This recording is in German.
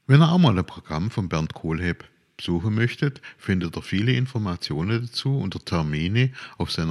Wenn ihr auch mal ein Programm von Bernd Kohlhepp besuchen möchtet, findet ihr viele Informationen dazu unter Termine auf seiner